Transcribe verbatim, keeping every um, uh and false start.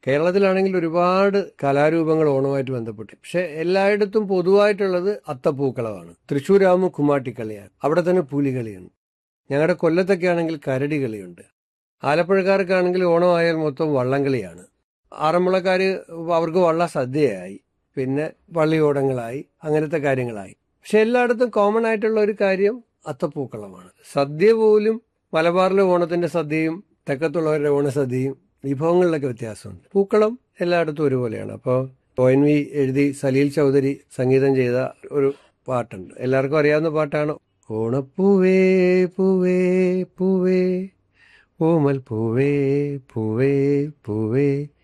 കേരളത്തിലാണെങ്കിൽ ഒരുപാട് കലാരൂപങ്ങൾ ഓണവുമായിട്ട് ബന്ധപ്പെട്ട്, പക്ഷെ എല്ലായിടത്തും പൊതുവായിട്ടുള്ളത് അത്തപ്പൂക്കളമാണ്. തൃശ്ശൂരാകുമ്പോൾ കുമ്മാട്ടിക്കളിയാണ്, അവിടെ തന്നെ പുലികളിയാണ്. ഞങ്ങളുടെ കൊല്ലത്തൊക്കെ ആണെങ്കിൽ കരടി കളിയുണ്ട്. ആലപ്പുഴക്കാർക്കാണെങ്കിൽ ഓണമായാൽ മൊത്തം വള്ളംകളിയാണ്. ആറന്മുളക്കാർ അവർക്ക് വള്ള സദ്യയായി, പിന്നെ പള്ളിയോടങ്ങളായി, അങ്ങനത്തെ കാര്യങ്ങളായി. പക്ഷെ എല്ലായിടത്തും കോമൺ ആയിട്ടുള്ള ഒരു കാര്യം അത്തപ്പൂക്കളമാണ്. സദ്യ പോലും മലബാറിലെ ഓണത്തിന്റെ സദ്യയും തെക്കത്തുള്ളവരുടെ ഓണസദ്യയും വിഭവങ്ങളിലൊക്കെ വ്യത്യാസമുണ്ട്. പൂക്കളം എല്ലായിടത്തും ഒരുപോലെയാണ്. അപ്പോൾ ഒ എൻ വി എഴുതി സലീൽ ചൗധരി സംഗീതം ചെയ്ത ഒരു പാട്ടുണ്ട്, എല്ലാവർക്കും അറിയാവുന്ന പാട്ടാണ്. ഓണപ്പൂവേ പൂവേ പൂവേ ഓമൽ പൂവേ പൂവേ പൂവേ